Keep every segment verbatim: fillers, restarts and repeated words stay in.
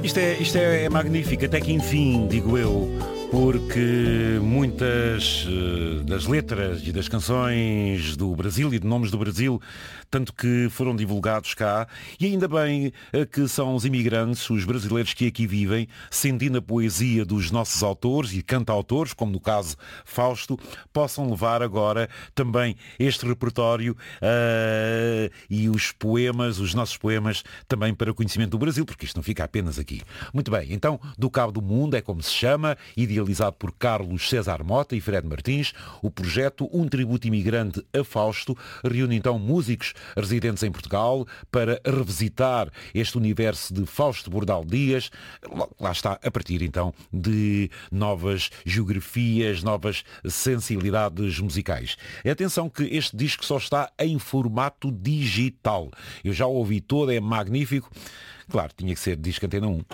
Isto é, isto é, é magnífico, até que enfim, digo eu, porque muitas uh, das letras e das canções do Brasil e de nomes do Brasil, tanto que foram divulgados cá, e ainda bem uh, que são os imigrantes, os brasileiros que aqui vivem, sentindo a poesia dos nossos autores e cantautores, como no caso Fausto, possam levar agora também este repertório uh, e os poemas, os nossos poemas, também para conhecimento do Brasil, porque isto não fica apenas aqui. Muito bem, então, Do Cabo do Mundo é como se chama, idealizado por Carlos César Mota e Fred Martins, o projeto Um Tributo Imigrante a Fausto reúne então músicos residentes em Portugal para revisitar este universo de Fausto Bordal Dias, lá está, a partir então de novas geografias, novas sensibilidades musicais. Atenção que este disco só está em formato digital. Eu já o ouvi todo, é magnífico. Claro, tinha que ser disco Antena um.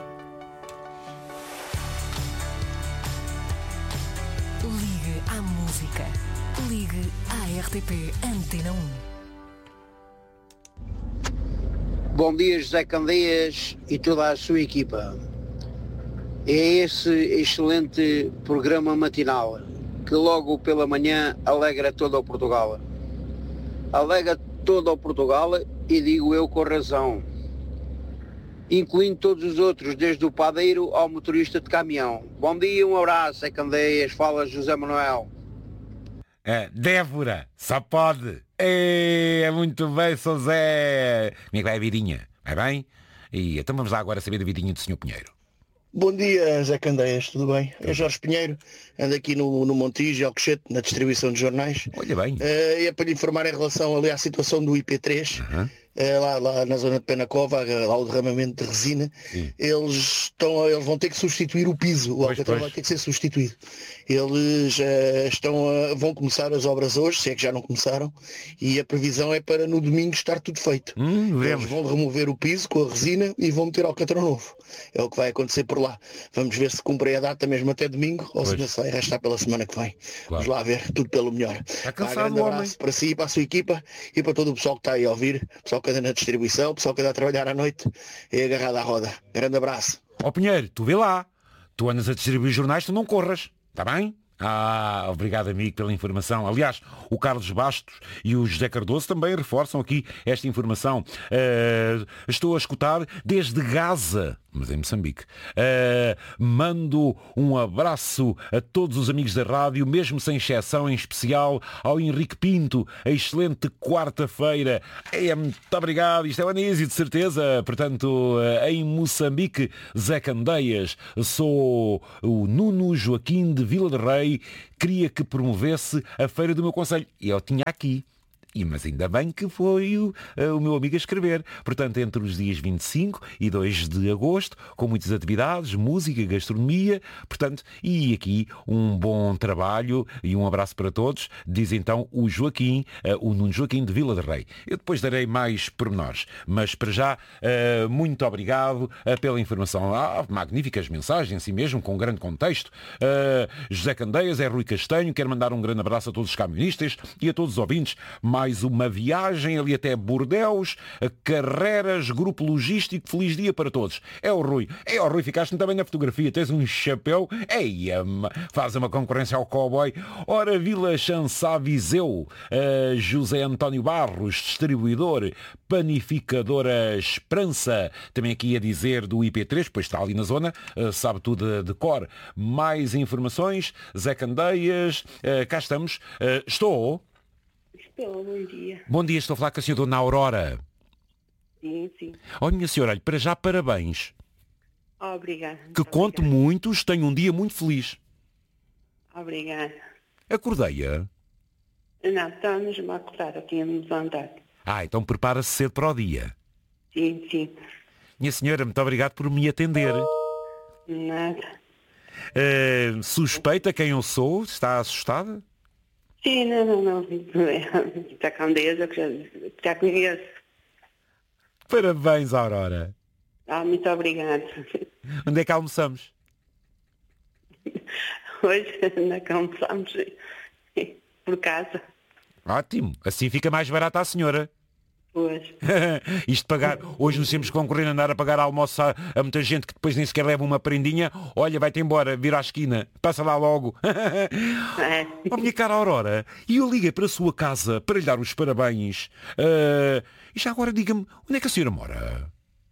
Ligue à música. Ligue à R T P Antena um. Bom dia, José Candeias e toda a sua equipa. É esse excelente programa matinal que logo pela manhã alegra todo o Portugal. Alegra todo o Portugal e digo eu com razão, incluindo todos os outros, desde o padeiro ao motorista de caminhão. Bom dia, um abraço, é Candeias, fala José Manuel. É, Débora, só pode. É, muito bem, São Zé. Como é que vai a vidinha? Vai bem? E então vamos lá agora saber da vidinha do senhor Pinheiro. Bom dia, Zé Candeias, tudo bem? É Jorge Pinheiro, ando aqui no, no Montijo, Alcochete, na distribuição de jornais. Olha bem. Uh, é para lhe informar em relação ali à situação do I P três. Uhum. Uh, lá, lá na zona de Penacova, lá o derramamento de resina. Sim. Eles estão, eles vão ter que substituir o piso, o alcatrão vai ter que ser substituído. Eles uh, estão a, vão começar as obras hoje, se é que já não começaram, e a previsão é para no domingo estar tudo feito. Hum, eles vão remover o piso com a resina e vão meter alcatrão novo. É o que vai acontecer por lá. Vamos ver se cumpre a data mesmo até domingo, ou se não sei, restar pela semana que vem. Claro. Vamos lá ver, tudo pelo melhor. Está cansado, um grande abraço homem. Para si, para a sua equipa e para todo o pessoal que está aí a ouvir, pessoal que anda na distribuição, pessoal que anda a trabalhar à noite e agarrado à roda. Grande abraço. Ó Pinheiro, tu vê lá, tu andas a distribuir jornais, tu não corras, está bem? Ah, obrigado amigo pela informação. Aliás, o Carlos Bastos e o José Cardoso também reforçam aqui esta informação. Uh, estou a escutar desde Gaza, mas em Moçambique. Uh, mando um abraço a todos os amigos da rádio, mesmo sem exceção, em especial ao Henrique Pinto. A excelente quarta-feira. É, muito obrigado. Isto é o Anísio, de certeza. Portanto, uh, em Moçambique, Zé Candeias. Sou o Nuno Joaquim de Vila de Rei. Queria que promovesse a feira do meu concelho. E eu tinha aqui. E, mas ainda bem que foi o, o meu amigo a escrever. Portanto, entre os dias vinte e cinco e dois de agosto, com muitas atividades, música, gastronomia, portanto, e aqui um bom trabalho e um abraço para todos, diz então o Joaquim, uh, o Nuno Joaquim de Vila de Rei. Eu depois darei mais pormenores, mas para já, uh, muito obrigado uh, pela informação. Ah, magníficas mensagens, assim mesmo, com um grande contexto. Uh, José Candeias, é Rui Castanho, quero mandar um grande abraço a todos os camionistas e a todos os ouvintes. Mais uma viagem ali até Bordeus, Carreras, Grupo Logístico, feliz dia para todos. É o Rui. É o Rui, ficaste também na fotografia, tens um chapéu. Ei, faz uma concorrência ao cowboy. Ora, Vila Chansá Viseu, uh, José António Barros, distribuidor, panificadora Esperança, também aqui a dizer do I P três, pois está ali na zona, uh, sabe tudo de, de cor. Mais informações, Zé Candeias, uh, cá estamos. Uh, estou... Estou, bom dia. Bom dia, estou a falar com a senhora Dona Aurora. Sim, sim. Olha, minha senhora, olha, para já parabéns. Obrigada. Que conto muitos, tenho um dia muito feliz. Obrigada. Acordei-a? Não, estamos-me a acordar, eu tinha-me levantado. Ah, então prepara-se cedo para o dia. Sim, sim. Minha senhora, muito obrigado por me atender. Nada. Uh, suspeita quem eu sou? Está assustada? Sim, não, não, não. Está Candeias, que já, já conheço. Parabéns, Aurora. Ah, muito obrigada. Onde é que almoçamos? Hoje ainda que almoçamos por casa. Ótimo. Assim fica mais barata a senhora. Pois. Isto pagar, hoje nos temos que concorrer a andar a pagar almoço a, a muita gente que depois nem sequer leva uma prendinha. Olha, vai-te embora, vira à esquina, passa lá logo. É. Oh, minha cara Aurora, e eu liguei para a sua casa para lhe dar os parabéns. Uh, e já agora diga-me, onde é que a senhora mora?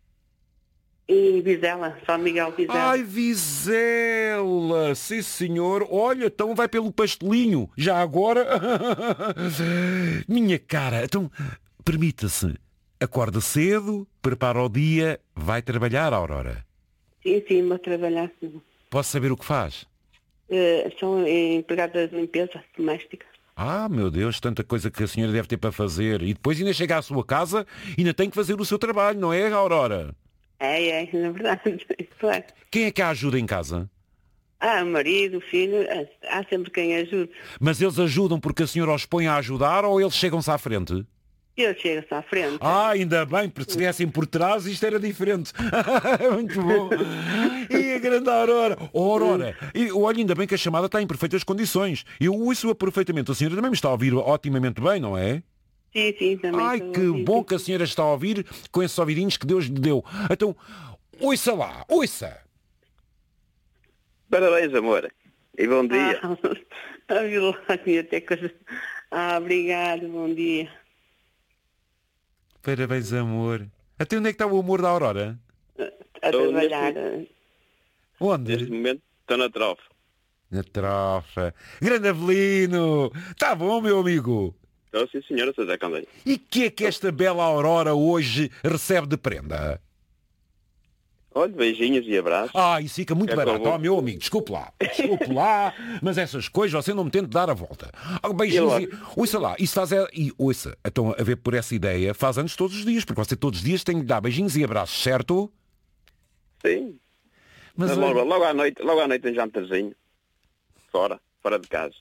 E Vizela, São Miguel Vizela. Ai, Vizela, sim senhor. Olha, então vai pelo pastelinho. Já agora? Minha cara, então, permita-se. Acorda cedo, prepara o dia, vai trabalhar, Aurora. Sim, sim, vou trabalhar. Sim. Posso saber o que faz? Uh, são empregadas de limpeza doméstica. Ah, meu Deus, tanta coisa que a senhora deve ter para fazer. E depois ainda chega à sua casa e ainda tem que fazer o seu trabalho, não é, Aurora? É, é, na verdade, claro. Quem é que a ajuda em casa? Ah, o marido, o filho, há sempre quem ajude. Mas eles ajudam porque a senhora os põe a ajudar ou eles chegam-se à frente? Ele chega-se à frente. Ah, ainda bem, porque se viessem por trás isto era diferente. Muito bom. E a grande Aurora. Oh, Aurora, e, olha, ainda bem que a chamada está em perfeitas condições. Eu ouço-a perfeitamente. A senhora também me está a ouvir otimamente bem, não é? Sim, sim, também. Ai, que sim, bom sim. que a senhora está a ouvir com esses ouvidinhos que Deus lhe deu. Então, ouça lá, ouça. Parabéns, amor. E bom dia. Ah, a Vilónia, até coisa. Ah, obrigado, bom dia. Parabéns, amor. Até onde é que está o amor da Aurora? A Estou trabalhar. Onde? Neste momento estou na trofa. Na trofa. Grande Avelino. Está bom, meu amigo? Estou sim, senhora, sou Zé Candeia. E que é que esta bela Aurora hoje recebe de prenda? Olha, beijinhos e abraços. Ah, isso fica muito É barato. como- Oh, meu amigo, desculpe lá. Desculpe lá, mas essas coisas você não me tente dar a volta. Ah, beijinhos E e... Ouça lá, isso faz... é- E, ouça, então, a ver por essa ideia, faz anos todos os dias, porque você todos os dias tem que dar beijinhos e abraços, certo? Sim. Mas, Mas olha, logo, logo à noite, logo à noite um jantarzinho. Fora, fora de casa.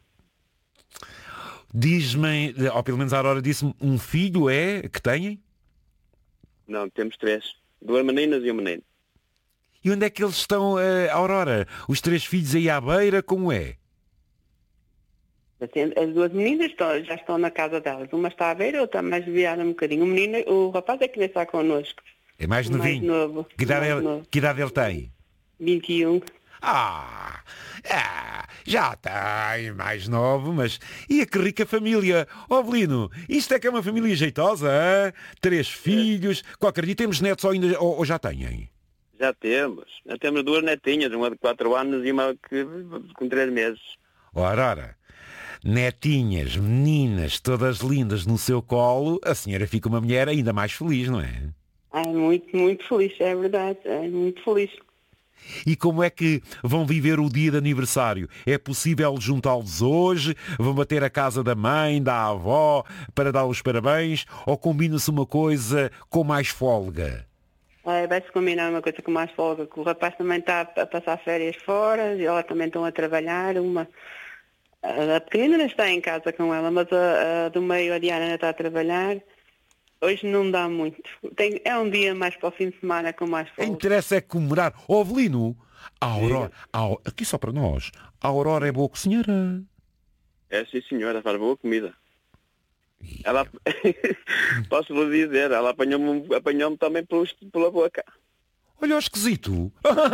diz-me, ou pelo menos a Aurora disse-me, um filho é que têm? Não, temos três. Duas meninas e um menino. E onde é que eles estão, eh, Aurora? Os três filhos aí à beira, como é? Assim, as duas meninas estão- já estão na casa delas. Uma está à beira, a outra mais desviada um bocadinho. O menino, o rapaz é que ainda está connosco. É mais O mais novinho. novo. Que idade, Mais ele, novo. que idade ele tem? vinte e um. Ah, ah, já tem mais novo, mas... E a que rica família. Ó, Avelino, isto é que é uma família jeitosa, hã? Três filhos. Qualquer dia temos netos ou, ainda, ou, ou já têm? Já temos. Já temos duas netinhas, uma de quatro anos e uma que, com três meses. Ora, ora, netinhas, meninas, todas lindas no seu colo, a senhora fica uma mulher ainda mais feliz, não é? Ai, muito, muito feliz, é verdade. É muito feliz. E como é que vão viver o dia de aniversário? É possível juntá-los hoje? Vão bater a casa da mãe, da avó, para dar os parabéns? Ou combina-se uma coisa com mais folga? É, vai-se combinar uma coisa com mais folga, que o rapaz também está a passar férias fora, e ela também estão a trabalhar. Uma... A a pequenina ainda está em casa com ela, mas a, a do meio, a Diana, ainda está a trabalhar. Hoje não dá muito. Tem, é um dia mais para o fim de semana com mais folga. Interessa é comemorar. Ó, Avelino, a Aurora, a, Au- aqui só para nós, a Aurora é boa cozinheira. É sim, senhora, faz boa comida. Ela, posso lhe dizer, ela apanhou-me apanhou também pelos, pela boca. Olha o esquisito.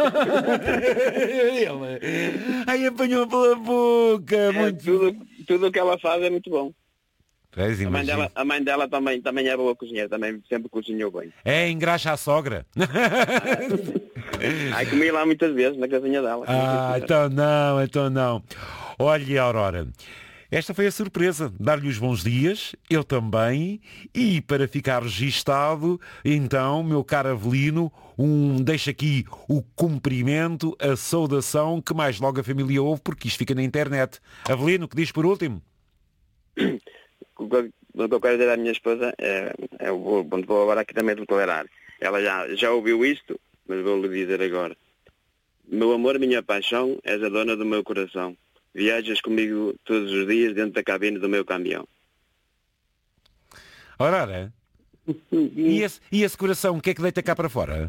Ele. Ai, apanhou pela boca. É, Muito... tudo, tudo o que ela faz é muito bom. Pois, A mãe imagino. dela, a mãe dela também, também é boa cozinheira, também sempre cozinhou bem. É, engraxa a sogra. Ai, comi lá muitas vezes na casinha dela. Ah, então não, então não. Olha, Aurora, esta foi a surpresa. Dar-lhe os bons dias, eu também, e para ficar registado, então, meu caro Avelino, um, deixa aqui o cumprimento, a saudação que mais logo a família ouve, porque isto fica na internet. Avelino, que diz por último? O que o que eu quero dizer à minha esposa é, é o vou, vou agora aqui também declarar. Ela já, já ouviu isto, mas vou-lhe dizer agora. Meu amor, minha paixão, és a dona do meu coração. Viajas comigo todos os dias dentro da cabine do meu caminhão. Aurora, e esse, e esse coração, o que é que deita cá para fora?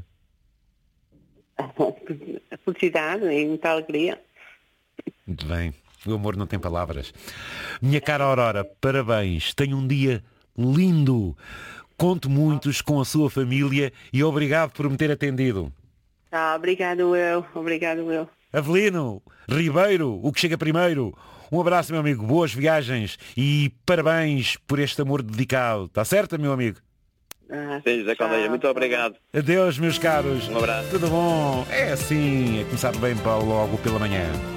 A felicidade e muita alegria. Muito bem. O amor não tem palavras. Minha cara Aurora, parabéns. Tenha um dia lindo. conte muitos com a sua família e obrigado por me ter atendido. Ah, obrigado eu, obrigado eu. Avelino Ribeiro, o que chega primeiro. Um abraço, meu amigo, boas viagens e parabéns por este amor dedicado. Está certo, meu amigo? Ah, Sim, José Caldeira, muito obrigado. Adeus, meus caros. Um abraço. Tudo bom? É assim, é começar bem para logo pela manhã.